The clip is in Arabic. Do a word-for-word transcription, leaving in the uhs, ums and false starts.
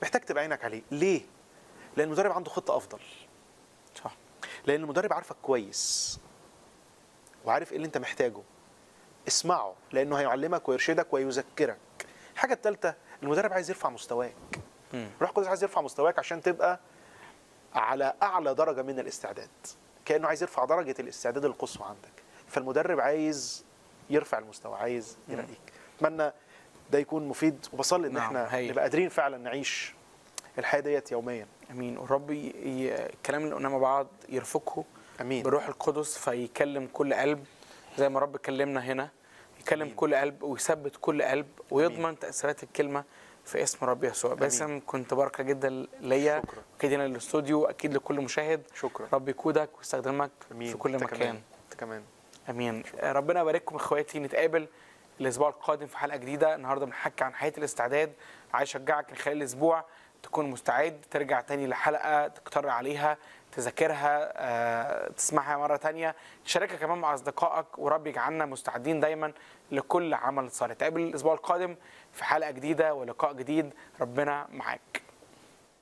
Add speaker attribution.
Speaker 1: محتاج تبقى عينك عليه. ليه؟ لان المدرب عنده خطه افضل.
Speaker 2: صح.
Speaker 1: لان المدرب عارفك كويس وعارف ايه اللي انت محتاجه. اسمعه لانه هيعلمك ويرشدك ويذكرك. الحاجه الثالثه، المدرب عايز يرفع مستواك. الروح القدس عايز يرفع مستواك عشان تبقى على اعلى درجه من الاستعداد، كانه عايز يرفع درجه الاستعداد القصوى عندك. فالمدرب عايز يرفع المستوى، عايز يرقيك. اتمنى ده يكون مفيد، وبصلي ان
Speaker 2: نعم.
Speaker 1: احنا
Speaker 2: هي.
Speaker 1: نبقى قادرين فعلا نعيش الحياه ديت يوميا.
Speaker 2: امين. والرب ي... ي... الكلام اللي قلناه مع بعض يرفقه
Speaker 1: امين
Speaker 2: بروح القدس، فيكلم كل قلب زي ما الرب كلمنا هنا، يكلم أمين. كل قلب ويثبت كل قلب ويضمن أمين. تأثيرات الكلمة في اسم الرب يسوع. باسم كنت بركة جدا ليا، اكيد هنا للاستوديو، اكيد لكل مشاهد.
Speaker 1: شكرا.
Speaker 2: رب يقودك ويستخدمك أمين. في كل مكان.
Speaker 1: انت كمان.
Speaker 2: امين. شكرا. ربنا يبارككم اخواتي. نتقابل الاسبوع القادم في حلقة جديدة. النهارده بنحكي عن حياة الاستعداد. عايز اشجعك خلال الاسبوع تكون مستعد، ترجع تاني لحلقة تقترح عليها، تذاكرها، أه، تسمعها مرة تانية، تشاركها كمان مع أصدقائك، ورب يجعلنا مستعدين دايما لكل عمل صالح. نتقابل الأسبوع القادم في حلقة جديدة ولقاء جديد. ربنا معاك.